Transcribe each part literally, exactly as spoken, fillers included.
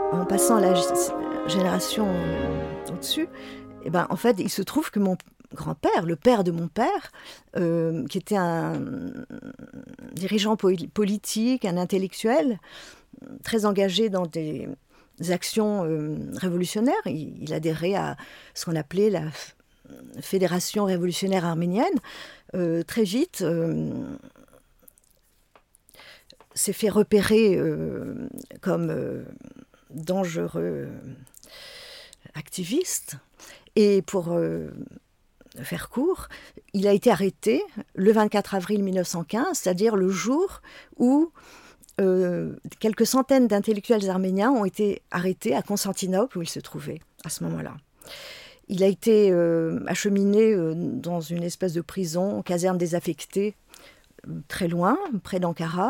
En passant à la g- génération euh, au-dessus, eh ben, en fait, il se trouve que mon grand-père, le père de mon père, euh, qui était un dirigeant poli- politique, un intellectuel, très engagé dans des actions euh, révolutionnaires, il, il adhérait à ce qu'on appelait la F- Fédération révolutionnaire arménienne. Euh, très vite, euh, s'est fait repérer euh, comme euh, dangereux activiste. Et pour euh, faire court, il a été arrêté le vingt-quatre avril mille neuf cent quinze, c'est-à-dire le jour où euh, quelques centaines d'intellectuels arméniens ont été arrêtés à Constantinople, où il se trouvait à ce moment-là. Il a été euh, acheminé euh, dans une espèce de prison, caserne désaffectée, très loin, près d'Ankara.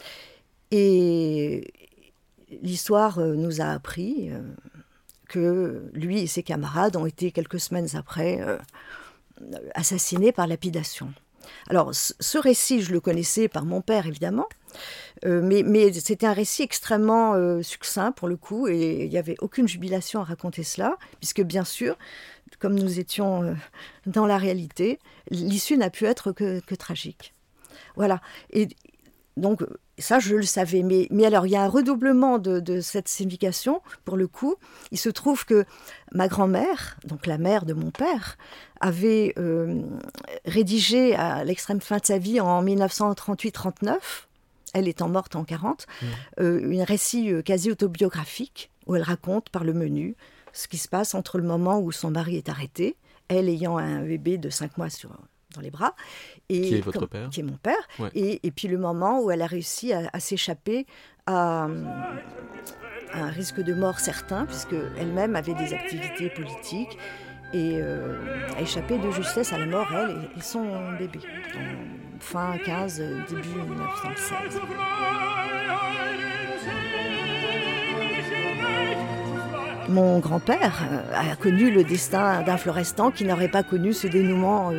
Et l'histoire euh, nous a appris euh, que lui et ses camarades ont été quelques semaines après euh, assassinés par lapidation. Alors, ce récit, je le connaissais par mon père, évidemment, euh, mais, mais c'était un récit extrêmement euh, succinct, pour le coup, et il n'y avait aucune jubilation à raconter cela, puisque, bien sûr, comme nous étions euh, dans la réalité, l'issue n'a pu être que, que tragique. Voilà. Et donc, ça, je le savais. Mais, mais alors, il y a un redoublement de, de cette signification, pour le coup. Il se trouve que ma grand-mère, donc la mère de mon père, avait euh, rédigé à l'extrême fin de sa vie, en mille neuf cent trente-huit trente-neuf, elle étant morte en quarante, mmh. euh, un récit euh, quasi autobiographique, où elle raconte par le menu ce qui se passe entre le moment où son mari est arrêté, elle ayant un bébé de cinq mois sur, dans les bras, et qui est votre comme, père qui est mon père, ouais. et, et puis le moment où elle a réussi à, à s'échapper à, à un risque de mort certain, puisque elle-même avait des activités politiques, et euh, a échappé de justesse à la mort, elle et, et son bébé, en fin quinze, début mille neuf cent seize. Mon grand-père a connu le destin d'un Florestan qui n'aurait pas connu ce dénouement